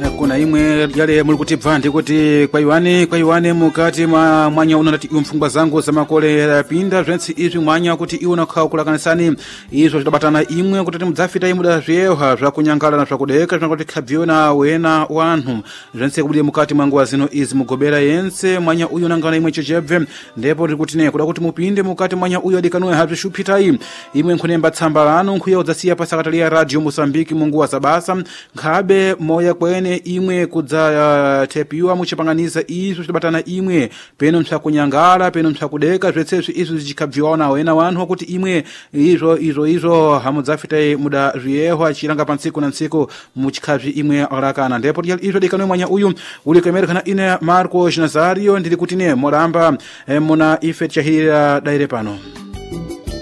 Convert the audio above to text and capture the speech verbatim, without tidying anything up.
kuna imwe yale muli kutibva ndikuti kwa iwane kwa iwane mukati mwa mwanya unati iwe mfungwa zangu zamakole pinda zvensi izvi mwanya kuti iwe nakhala kulakanisani izvo zvidabatana imwe kuti mudzafita imuda zveha zvakunyangala na zvakudeka zvinoti khabviwe na wena wanhu zvensi kuti mukati mwa nguwa zino izi mugobera yense mwanya uyu nangana imwe chechebve ndipo kuti ne kuda kuti mupinde mukati mwanya uyu adikanwe habzi shupitai imwe nkunemba tsamba lanu nkuya udzasiya pasakatalia radio Mosambiki munguwa zabasa nkhabe moya kwene imwe kudza uh, tepiwa muchipanganiza izvo zvidabatana imwe peno mshakunyangala peno mshakudeka zvetsezvi izvo zvichikabviwa na wena wanhu kuti imwe izvo izvo izvo hamudzafita muda zviyehwa chiranga pansiku na nsiku muchikabvi imwe alakana ndipo izvo dikanwe mwanya uyu uli kemerikana ine Marco Nazario ndiri kuti ne moramba eh, muna ife chahira daire pano.